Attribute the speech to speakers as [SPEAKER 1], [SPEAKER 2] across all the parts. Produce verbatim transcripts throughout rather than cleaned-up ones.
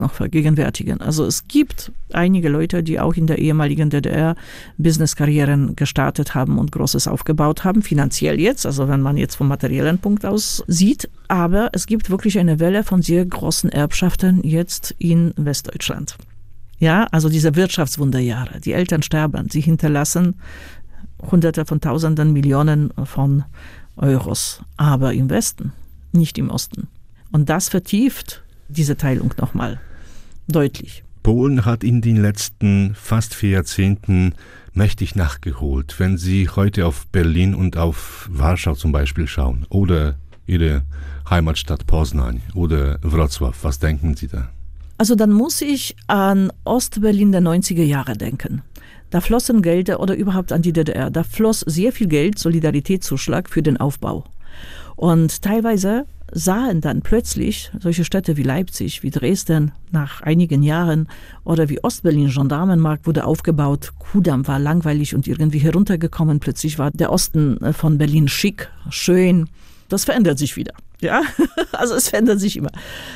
[SPEAKER 1] noch vergegenwärtigen. Also es gibt einige Leute, die auch in der ehemaligen D D R Business-Karrieren gestartet haben und Großes aufgebaut haben, finanziell jetzt, also wenn man jetzt vom materiellen Punkt aus sieht. Aber es gibt wirklich eine Welle von sehr großen Erbschaften jetzt in Westdeutschland. Ja, also diese Wirtschaftswunderjahre. Die Eltern sterben, sie hinterlassen Hunderte von Tausenden, Millionen von Euros. Aber im Westen, nicht im Osten. Und das vertieft diese Teilung nochmal deutlich.
[SPEAKER 2] Polen hat in den letzten fast vier Jahrzehnten mächtig nachgeholt. Wenn Sie heute auf Berlin und auf Warschau zum Beispiel schauen oder Ihre Heimatstadt Poznań oder Wrocław, was denken Sie da?
[SPEAKER 1] Also dann muss ich an Ostberlin der neunziger Jahre denken. Da flossen Gelder oder überhaupt an die D D R, da floss sehr viel Geld, Solidaritätszuschlag für den Aufbau. Und teilweise sahen dann plötzlich solche Städte wie Leipzig, wie Dresden nach einigen Jahren oder wie Ostberlin, Gendarmenmarkt wurde aufgebaut, Kudamm war langweilig und irgendwie heruntergekommen. Plötzlich war der Osten von Berlin schick, schön. Das verändert sich wieder. Ja, also es verändert sich immer.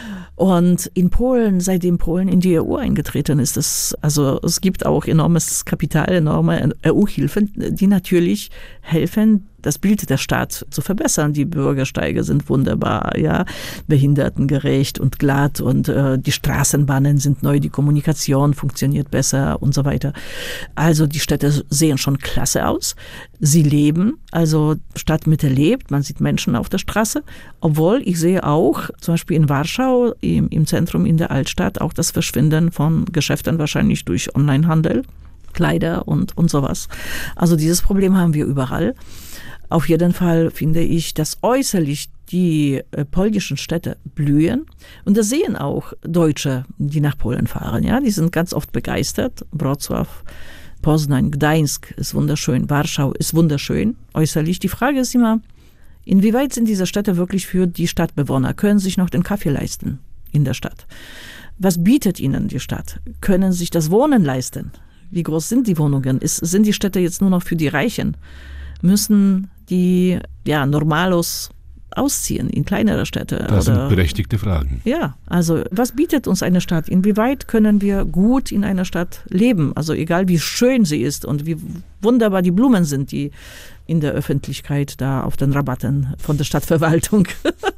[SPEAKER 1] Und in Polen, seitdem Polen in die E U eingetreten ist, das, also es gibt auch enormes Kapital, enorme E U-Hilfen, die natürlich helfen, das Bild der Stadt zu verbessern. Die Bürgersteige sind wunderbar, ja, behindertengerecht und glatt und äh, die Straßenbahnen sind neu, die Kommunikation funktioniert besser und so weiter. Also die Städte sehen schon klasse aus. Sie leben, also Stadtmitte lebt, man sieht Menschen auf der Straße, obwohl ich sehe auch, zum Beispiel in Warschau, im, im Zentrum in der Altstadt, auch das Verschwinden von Geschäften, wahrscheinlich durch Onlinehandel, Kleider und, und sowas. Also dieses Problem haben wir überall. Auf jeden Fall finde ich, dass äußerlich die äh, polnischen Städte blühen. Und das sehen auch Deutsche, die nach Polen fahren. Ja, die sind ganz oft begeistert. Wrocław, Poznań, Gdańsk ist wunderschön, Warschau ist wunderschön, äußerlich. Die Frage ist immer, inwieweit sind diese Städte wirklich für die Stadtbewohner? Können sie sich noch den Kaffee leisten in der Stadt? Was bietet ihnen die Stadt? Können sie sich das Wohnen leisten? Wie groß sind die Wohnungen? Ist, sind die Städte jetzt nur noch für die Reichen? Müssen die ja, Normalos ausziehen in kleinere Städte?
[SPEAKER 2] Das
[SPEAKER 1] oder,
[SPEAKER 2] sind berechtigte Fragen.
[SPEAKER 1] Ja, also was bietet uns eine Stadt? Inwieweit können wir gut in einer Stadt leben? Also egal wie schön sie ist und wie wunderbar die Blumen sind, die in der Öffentlichkeit da auf den Rabatten von der Stadtverwaltung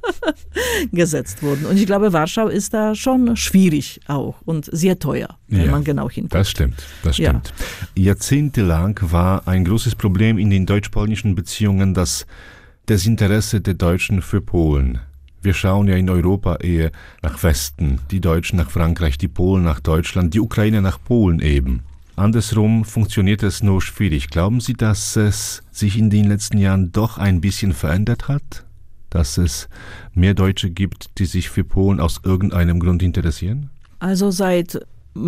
[SPEAKER 1] gesetzt wurden. Und ich glaube, Warschau ist da schon schwierig auch und sehr teuer, wenn
[SPEAKER 2] ja,
[SPEAKER 1] man genau hinguckt.
[SPEAKER 2] Das stimmt, das stimmt. Ja. Jahrzehntelang war ein großes Problem in den deutsch-polnischen Beziehungen das Desinteresse der Deutschen für Polen. Wir schauen ja in Europa eher nach Westen, die Deutschen nach Frankreich, die Polen nach Deutschland, die Ukraine nach Polen eben. Andersrum funktioniert es nur schwierig. Glauben Sie, dass es sich in den letzten Jahren doch ein bisschen verändert hat? Dass es mehr Deutsche gibt, die sich für Polen aus irgendeinem Grund interessieren?
[SPEAKER 1] Also seit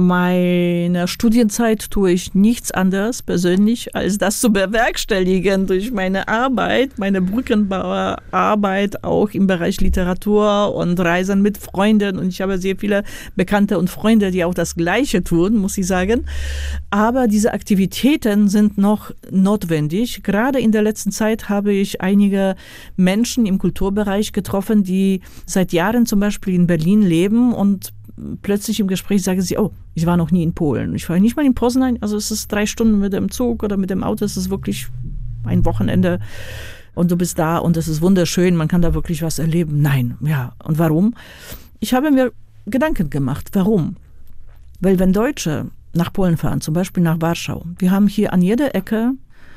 [SPEAKER 1] meiner Studienzeit tue ich nichts anderes persönlich, als das zu bewerkstelligen durch meine Arbeit, meine Brückenbauerarbeit, auch im Bereich Literatur und Reisen mit Freunden. Und ich habe sehr viele Bekannte und Freunde, die auch das Gleiche tun, muss ich sagen. Aber diese Aktivitäten sind noch notwendig. Gerade in der letzten Zeit habe ich einige Menschen im Kulturbereich getroffen, die seit Jahren zum Beispiel in Berlin leben und plötzlich im Gespräch sagen sie, oh, ich war noch nie in Polen. Ich war nicht mal in Poznań, also es ist drei Stunden mit dem Zug oder mit dem Auto, es ist wirklich ein Wochenende und du bist da und es ist wunderschön, man kann da wirklich was erleben. Nein, ja, und warum? Ich habe mir Gedanken gemacht, warum? Weil wenn Deutsche nach Polen fahren, zum Beispiel nach Warschau, wir haben hier an jeder Ecke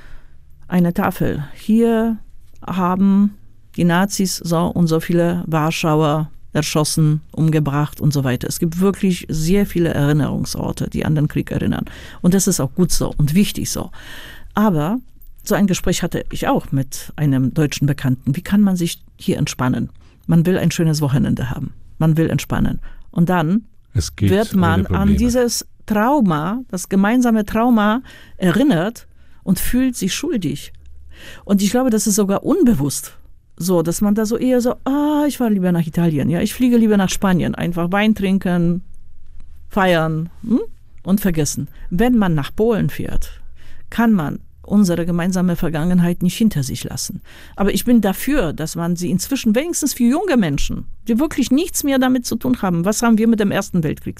[SPEAKER 1] eine Tafel. Hier haben die Nazis so und so viele Warschauer erschossen, umgebracht und so weiter. Es gibt wirklich sehr viele Erinnerungsorte, die an den Krieg erinnern. Und das ist auch gut so und wichtig so. Aber so ein Gespräch hatte ich auch mit einem deutschen Bekannten. Wie kann man sich hier entspannen? Man will ein schönes Wochenende haben. Man will entspannen. Und dann wird man an dieses Trauma, das gemeinsame Trauma erinnert und fühlt sich schuldig. Und ich glaube, das ist sogar unbewusst. So, dass man da so eher so, ah, ich fahre lieber nach Italien, ja, ich fliege lieber nach Spanien, einfach Wein trinken, feiern hm? und vergessen. Wenn man nach Polen fährt, kann man unsere gemeinsame Vergangenheit nicht hinter sich lassen. Aber ich bin dafür, dass man sie inzwischen wenigstens für junge Menschen, die wirklich nichts mehr damit zu tun haben, was haben wir mit dem Ersten Weltkrieg